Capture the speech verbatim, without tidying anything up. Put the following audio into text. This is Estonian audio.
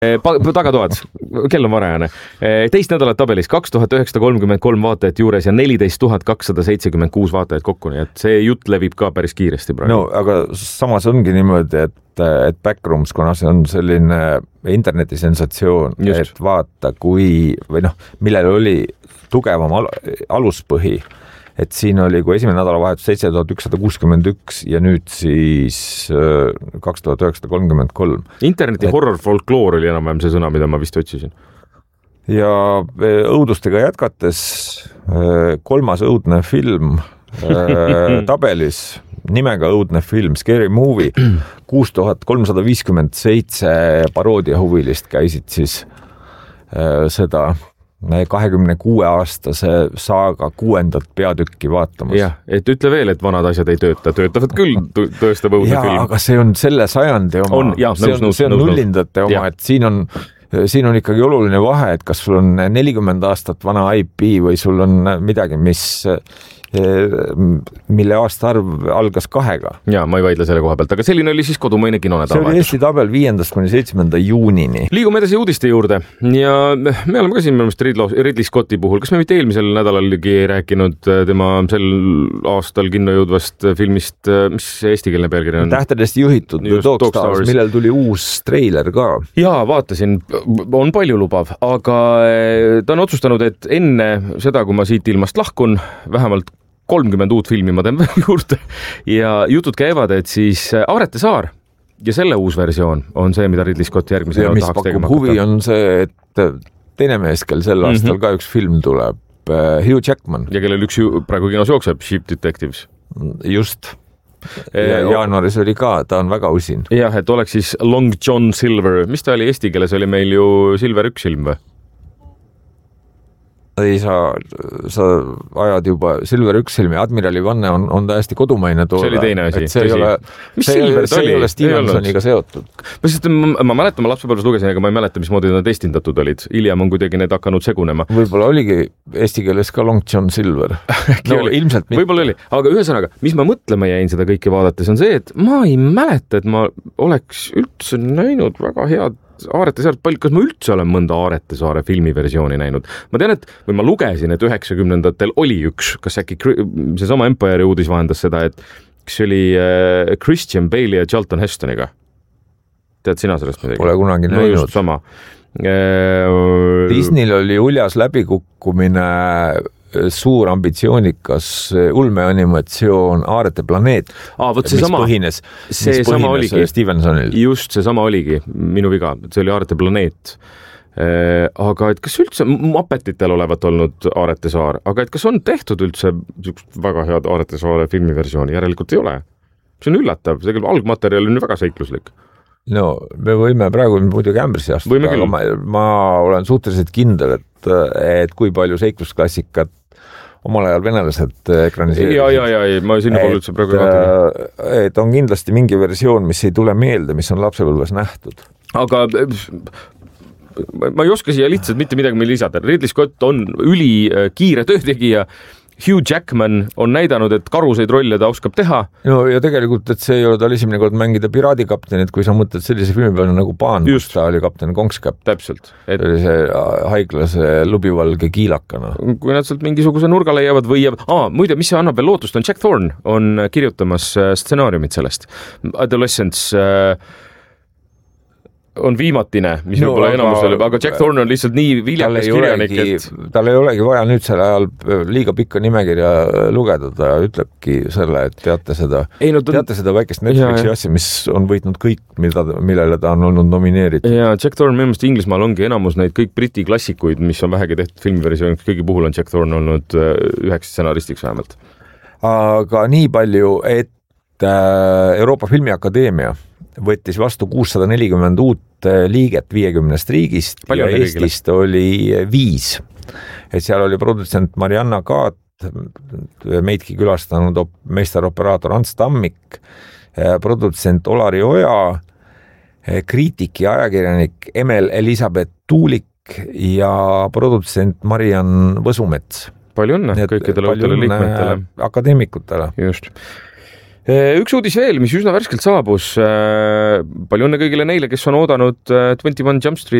Tagatoad, kell on varajane. Teist nädalat tabelis kaks tuhat üheksasada kolmkümmend kolm vaatajat juures ja neliteist tuhat kakssada seitsekümmend kuus vaatajat kokku, nii et see jutt levib ka päris kiiresti praegu. No, aga samas ongi niimoodi, et, et Backrooms, kuna see on selline internetisensatsioon, et vaata, kui, või noh, millel oli tugevam al- aluspõhi, et siin oli, kui esimene nädalavahetus seitse tuhat ükssada kuuskümmend üks ja nüüd siis kaks tuhat üheksasada kolmkümmend kolm. Interneti et... horror folkloor oli enam-vähem see sõna, mida ma vist otsisin. Ja õudustega jätkates kolmas õudne film tabelis nimega õudne film Scary Movie, kuus tuhat kolmsada viiskümmend seitse paroodiahuvilist käisid siis seda kahekümne kuue aastase saaga kuuendat peatükki vaatamas. Jah, et ütle veel, et vanad asjad ei tööta. Töötavad küll, tõestab õudne ja, film. Aga see on selle sajandi oma. On, jah, see on, nõus, see on nõus, nullindate oma, et siin on, siin on ikkagi oluline vahe, et kas sul on nelikümmend aastat vana I P või sul on midagi, mis mille aastaarv algas kahega. Ja, ma ei vaidle selle koha pealt, aga selline oli siis kodumaine kinonädal. See oli Eesti tabel viiendast kuni seitsmenda juunini. Liigume edasi uudiste juurde ja me oleme ka siin Ridley Scotti puhul. Kas me mitte eelmisel nädalalgi rääkinud tema sel aastal kinno jõudvast filmist, mis eestikeelne pealkiri on? Tähtedest juhitud Dog Stars, millel tuli uus treiler ka. Jaa, vaatasin, on palju lubav, aga ta on otsustanud, et enne seda, kui ma siit ilmast lahkun, vähemalt kolmkümmend uut filmi ma teen juurde ja jutud käivad, et siis Aarete saar ja selle uus versioon on see, mida Ridley Scott järgmise ja mis pakub huvi on see, et teine mees, kel sel aastal mm-hmm. ka üks film tuleb, Hugh Jackman. Ja kellel üks praegu kinos jookseb, Ship Detectives. Just. Ja jaanuaris oli ka, ta on väga usin. Jah, et oleks siis Long John Silver. Mis ta oli eesti keeles? Oli meil ju Silver üks silm või? Ei saa, sa ajad juba Silver üks silmi, Admirali vanne on, on täiesti kodumaine toole. See oli teine asi. See ei ole, see, see ei ole Stevensoniga seotud. Ma, sest, ma, ma mäletan, ma lapsepõlves lugesin, aga ma ei mäleta, mismoodi nad eestindatud olid. Hiljem on kuidagi need hakanud segunema. Võib-olla oligi eesti keeles ka Long John Silver. No, ilmselt mitte. Võib-olla oli. Aga ühesõnaga, mis ma mõtlema jäin seda kõike vaadates, on see, et ma ei mäleta, et ma oleks üldse näinud väga head Aarete saart, kas ma üldse olen mõnda Aarete saare filmiversiooni näinud? Ma tean, et või ma lugesin, et üheksakümnendatel oli üks, kas äkki see sama Empire uudis vahendas seda, et kes oli Christian Bale ja Charlton Hestoniga. Tead sina sellest midagi? Pole kunagi no, näinud. Sama. Disneyl oli uljas läbikukkumine, suur ambitsioonikas ulmeanimatsioon Aarete planeet, Aa, võt, mis sama, põhines, see mis sama põhines oligi. Stevensonil. Just, see sama oligi minu viga, see oli Aarete planeet. Aga et kas üldse Muppetitel olevat olnud Aarete saar, aga et kas on tehtud üldse väga head Aarete saare filmiversiooni? Järelikult ei ole. See on üllatav, see algmaterjal on väga seikluslik. No, me võime praegu muidugi ämbrisi astuda, aga ma, ma olen suhteliselt kindel, et, et kui palju seiklusklassikat omal ajal venelased ekraniseerisid. Ja, ja, ja, ma sinna poole üldse praegu vaatagi. Et on kindlasti mingi versioon, mis ei tule meelde, mis on lapsepõlves nähtud. Aga ma ei oska siia lihtsalt mitte midagi meil lisada. Ridley Scott on üli kiire töötegija. Hugh Jackman on näidanud, et karuseid rolle ta oskab teha. No ja tegelikult, et see ei ole tal esimene kord mängida piraadikaptenit, kui sa mõtled sellise filmi peale nagu Paan, kus ta oli kapten Kongskäpp. Täpselt. Et... oli see haiglase lubivalge kiilakana. Kui nad sealt mingisuguse nurga leiavad või jäävad... Aa, muide, mis see annab veel lootust on Jack Thorne on kirjutamas stsenaariumit sellest. Adolescence... on viimatine, mis no, võib-olla enamusele, aga Jack Thorne on lihtsalt nii viljakas kirjanik, et... Tal ei olegi vaja nüüd selle ajal liiga pikka nimekirja lugeda, ta ütlebki selle, et teate seda, ei, no, ta... teate seda väikest Netflixi asja, mis on võitnud kõik, mida, millele ta on olnud nomineeritud. Ja Jack Thorne minu meelest Inglismaal ongi enamus neid kõik briti klassikuid, mis on vähegi tehtud filmiversiooniks, kõigi puhul on Jack Thorne olnud üheks stsenaristiks vähemalt. Aga nii palju, et Euroopa Filmiakadeemia võttis vastu kuussada nelikümmend uut liiget viiekümnest riigist palju ja Eestist riigile? Oli viis. Et seal oli produtsent Marianna Kaat, meidki külastanud meisteroperaator Ants Tammik, produtsent Olari Oja, kriitik ja ajakirjanik Emel Elisabeth Tuulik ja produtsent Mariann Võsumets. Palju õnne kõikidele uutele liikmetele. Akadeemikutele. Just. üks uudis veel, mis üsna värskelt saabus. Palju õnne kõigile neile, kes on oodanud Twenty One Jump Street